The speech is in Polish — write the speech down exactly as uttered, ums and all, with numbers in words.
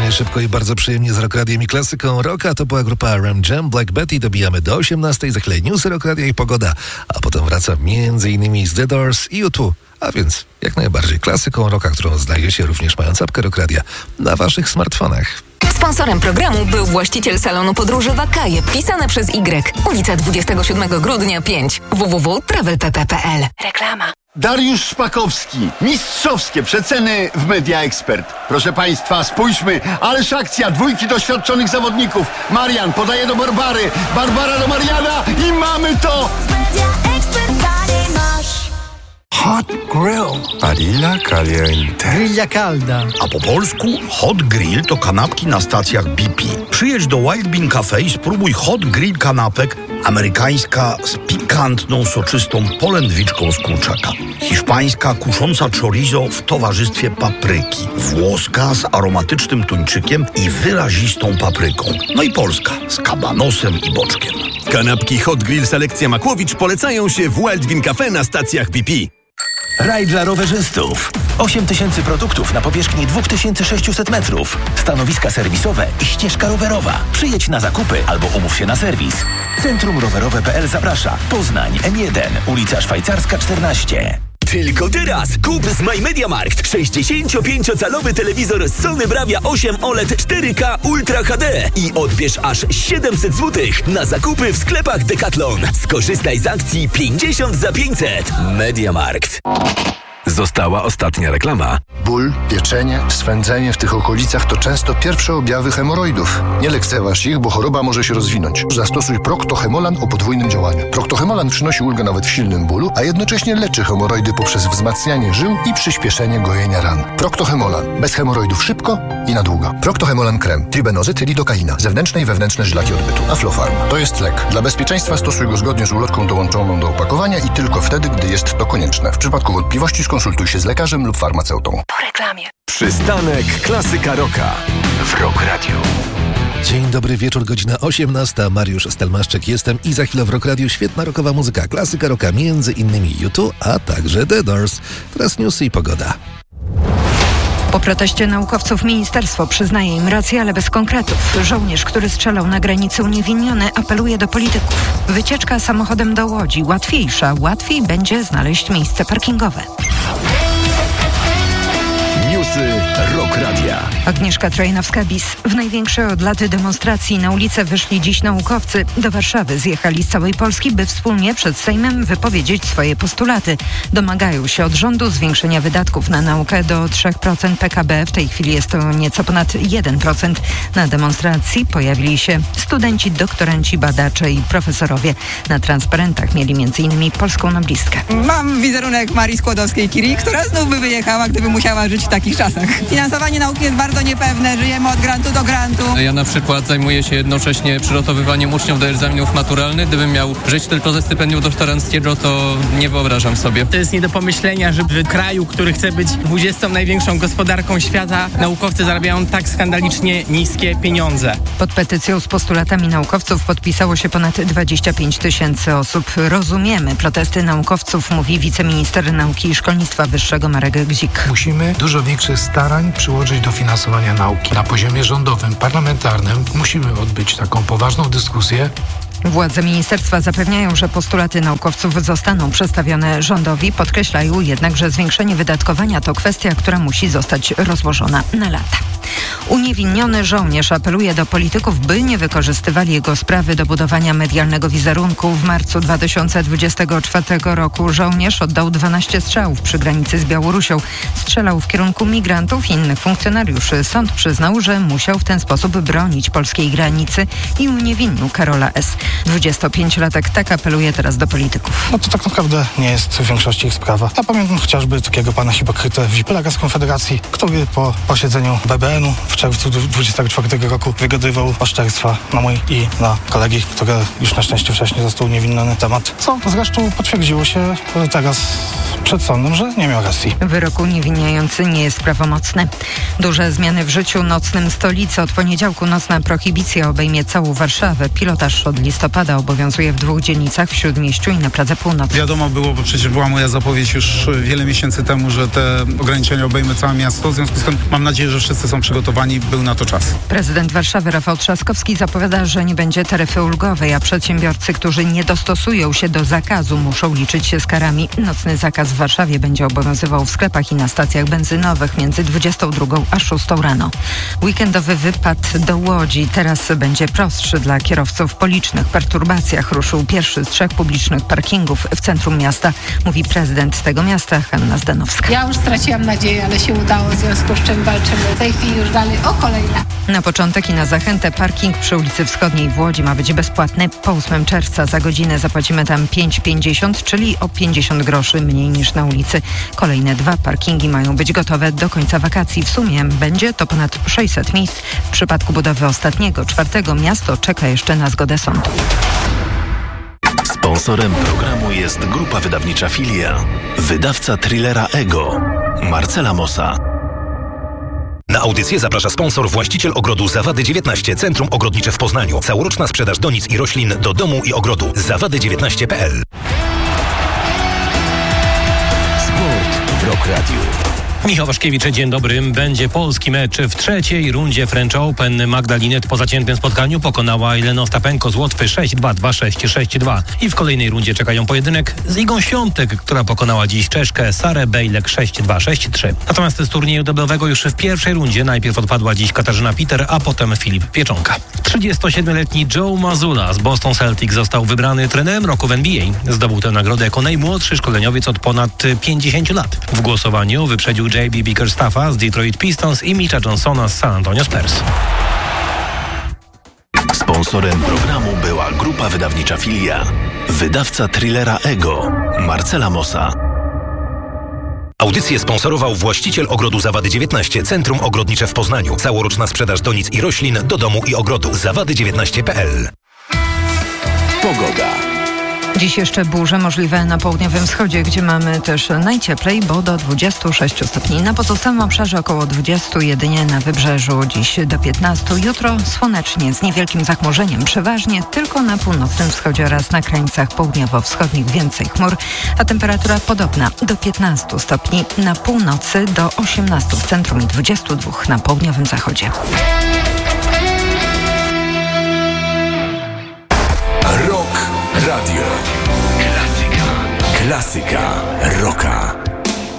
Aktualnie, szybko i bardzo przyjemnie z Rock Radiem i klasyką rocka. To była grupa Ram Jam, Black Betty. Dobijamy do osiemnastej. Za chwilę newsy Rock Radia i pogoda. A potem wraca między innymi z The Doors i U dwa. A więc jak najbardziej klasyką rocka, którą znajdziecie również mając apkę Rock Radia na waszych smartfonach. Sponsorem programu był właściciel salonu podróży Wakaje, pisane przez Y. Ulica dwudziestego siódmego grudnia pięć. w w w kropka travel p p kropka p l. Reklama. Dariusz Szpakowski. Mistrzowskie przeceny w Media Expert. Proszę Państwa, spójrzmy. Ależ akcja. Dwójki doświadczonych zawodników. Marian podaje do Barbary. Barbara do Mariana. I mamy to! Media Expert masz. Hot Grill. Barilla Caliente. Grilla calda. A po polsku Hot Grill to kanapki na stacjach B P. Przyjedź do Wild Bean Cafe i spróbuj Hot Grill kanapek. Amerykańska z pikantną, soczystą polędwiczką z kurczaka. Hiszpańska kusząca chorizo w towarzystwie papryki. Włoska z aromatycznym tuńczykiem i wyrazistą papryką. No i polska z kabanosem i boczkiem. Kanapki Hot Grill Selekcja Makłowicz polecają się w Wild Bean Cafe na stacjach B P. Raj dla rowerzystów. osiem tysięcy produktów na powierzchni dwa tysiące sześćset metrów. Stanowiska serwisowe i ścieżka rowerowa. Przyjedź na zakupy albo umów się na serwis. Centrum Rowerowe kropka p l zaprasza. Poznań M jeden, ulica Szwajcarska czternaście. Tylko teraz kup z MyMediaMarkt sześćdziesięciopięciocalowy telewizor Sony Bravia osiem O L E D cztery K Ultra H D i odbierz aż siedemset złotych na zakupy w sklepach Decathlon. Skorzystaj z akcji pięćdziesiąt za pięćset. MediaMarkt. Została ostatnia reklama. Ból, pieczenie, swędzenie w tych okolicach to często pierwsze objawy hemoroidów. Nie lekceważ ich, bo choroba może się rozwinąć. Zastosuj Procto-Hemolan o podwójnym działaniu. Procto-Hemolan przynosi ulgę nawet w silnym bólu, a jednocześnie leczy hemoroidy poprzez wzmacnianie żył i przyspieszenie gojenia ran. Procto-Hemolan. Bez hemoroidów szybko i na długo. Procto-Hemolan krem. Tribenozyt, lidokaina. Zewnętrzne i wewnętrzne żylaki odbytu. Aflofarm. To jest lek. Dla bezpieczeństwa stosuj go zgodnie z ulotką dołączoną do opakowania i tylko wtedy, gdy jest to konieczne. W przypadku wątpliwości konsultuj się z lekarzem lub farmaceutą. Po reklamie. Przystanek Klasyka Rocka w Rock Radio. Dzień dobry wieczór, godzina osiemnasta. Mariusz Stelmaszczyk jestem i za chwilę w Rock Radio świetna rockowa muzyka, klasyka rocka, między innymi U dwa, a także The Doors. Teraz newsy i pogoda. Po proteście naukowców ministerstwo przyznaje im rację, ale bez konkretów. Żołnierz, który strzelał na granicy uniewinniony, apeluje do polityków. Wycieczka samochodem do Łodzi łatwiejsza. Łatwiej będzie znaleźć miejsce parkingowe. Newsy Rock Radia. Agnieszka Trojanowska-Bis. W największej od lat demonstracji na ulicę wyszli dziś naukowcy. Do Warszawy zjechali z całej Polski, by wspólnie przed Sejmem wypowiedzieć swoje postulaty. Domagają się od rządu zwiększenia wydatków na naukę do trzy procent P K B. W tej chwili jest to nieco ponad jeden procent. Na demonstracji pojawili się studenci, doktoranci, badacze i profesorowie. Na transparentach mieli między innymi polską noblistkę. Mam wizerunek Marii Skłodowskiej-Curie, która znów by wyjechała, gdyby musiała żyć w takich czasach. Finansowanie nauki jest bardzo niepewne, żyjemy od grantu do grantu. Ja na przykład zajmuję się jednocześnie przygotowywaniem uczniów do egzaminów maturalnych. Gdybym miał żyć tylko ze stypendium doktoranckiego, to nie wyobrażam sobie. To jest nie do pomyślenia, że w kraju, który chce być dwudziestą największą gospodarką świata, naukowcy zarabiają tak skandalicznie niskie pieniądze. Pod petycją z postulatami naukowców podpisało się ponad dwadzieścia pięć tysięcy osób. Rozumiemy protesty naukowców, mówi wiceminister nauki i szkolnictwa wyższego Marek Gzik. Musimy dużo większych starań przyłożyć do finansowania nauki. Na poziomie rządowym, parlamentarnym musimy odbyć taką poważną dyskusję. Władze ministerstwa zapewniają, że postulaty naukowców zostaną przedstawione rządowi. Podkreślają jednak, że zwiększenie wydatkowania to kwestia, która musi zostać rozłożona na lata. Uniewinniony żołnierz apeluje do polityków, by nie wykorzystywali jego sprawy do budowania medialnego wizerunku. W marcu dwa tysiące dwudziestego czwartego roku żołnierz oddał dwanaście strzałów przy granicy z Białorusią. Strzelał w kierunku migrantów i innych funkcjonariuszy. Sąd przyznał, że musiał w ten sposób bronić polskiej granicy i uniewinnił Karola S. dwudziestopięciolatek tak apeluje teraz do polityków. No to tak naprawdę nie jest w większości ich sprawa. Ja pamiętam chociażby takiego pana hipokrytę Wipelaga z Konfederacji, który po posiedzeniu B B N-u w czerwcu dwudziestego czwartego roku wygadywał oszczerstwa na mój i na kolegi, który już na szczęście wcześniej został uniewinniony temat. Co zresztą potwierdziło się teraz przed sądem, że nie miał racji. Wyrok uniewinniający nie jest prawomocny. Duże zmiany w życiu nocnym stolicy. Od poniedziałku nocna prohibicja obejmie całą Warszawę. Pilotaż od listopada obowiązuje w dwóch dzielnicach, w Śródmieściu i na Pradze Północnej. Wiadomo było, bo przecież była moja zapowiedź już wiele miesięcy temu, że te ograniczenia obejmą całe miasto. W związku z tym mam nadzieję, że wszyscy są przygotowani. Był na to czas. Prezydent Warszawy Rafał Trzaskowski zapowiada, że nie będzie taryfy ulgowej, a przedsiębiorcy, którzy nie dostosują się do zakazu, muszą liczyć się z karami. Nocny zakaz w Warszawie będzie obowiązywał w sklepach i na stacjach benzynowych między dwudziestą drugą a szóstą rano. Weekendowy wypad do Łodzi teraz będzie prostszy dla kierowców po licznych perturbacjach. Ruszył pierwszy z trzech publicznych parkingów w centrum miasta, mówi prezydent tego miasta Hanna Zdanowska. Ja już straciłam nadzieję, ale się udało, w związku z czym walczymy w tej chwili już dalej o kolejne. Na początek i na zachętę parking przy ulicy Wschodniej w Łodzi ma być bezpłatny. Po ósmego czerwca za godzinę zapłacimy tam pięć pięćdziesiąt, czyli o pięćdziesiąt groszy mniej niż na ulicy. Kolejne dwa parkingi mają być gotowe do końca wakacji. W sumie będzie to ponad sześćset miejsc. W przypadku budowy ostatniego, czwartego miasto czeka jeszcze na zgodę sądu. Sponsorem programu jest grupa wydawnicza Filia. Wydawca thrillera Ego. Marcela Mossa. Na audycję zaprasza sponsor, właściciel ogrodu Zawady dziewiętnaście, Centrum Ogrodnicze w Poznaniu. Całoroczna sprzedaż donic i roślin do domu i ogrodu. zawady dziewiętnaście kropka p l. Sport w Rock Radio. Michał Waszkiewicz, dzień dobry. Będzie polski mecz w trzeciej rundzie French Open. Magda Linette po zaciętym spotkaniu pokonała Jelenę Ostapenko z Łotwy sześć dwa, dwa sześć, sześć dwa. I w kolejnej rundzie czekają pojedynek z Igą Świątek, która pokonała dziś Czeszkę Sarę Bejlek sześć dwa, sześć trzy. Natomiast z turnieju doblowego już w pierwszej rundzie najpierw odpadła dziś Katarzyna Peter, a potem Filip Pieczonka. trzydziestosiedmioletni Joe Mazzulla z Boston Celtics został wybrany trenerem roku w N B A. Zdobył tę nagrodę jako najmłodszy szkoleniowiec od ponad pięćdziesięciu lat. W głosowaniu wyprzedził J B Bickerstaffa z Detroit Pistons i Mitcha Johnsona z San Antonio Spurs. Sponsorem programu była grupa wydawnicza Filia. Wydawca thrillera Ego. Marcela Mossa. Audycję sponsorował właściciel ogrodu Zawady dziewiętnaście, Centrum Ogrodnicze w Poznaniu. Całoroczna sprzedaż donic i roślin do domu i ogrodu. zawady dziewiętnaście kropka p l. Pogoda. Dziś jeszcze burze możliwe na południowym wschodzie, gdzie mamy też najcieplej, bo do dwudziestu sześciu stopni. Na pozostałym obszarze około dwudziestu, jedynie na wybrzeżu dziś do piętnastu. Jutro słonecznie z niewielkim zachmurzeniem, przeważnie tylko na północnym wschodzie oraz na krańcach południowo-wschodnich więcej chmur, a temperatura podobna do piętnastu stopni na północy, do osiemnastu w centrum i dwudziestu dwóch na południowym zachodzie. Rock Radio. Klasyka. Klasyka rocka.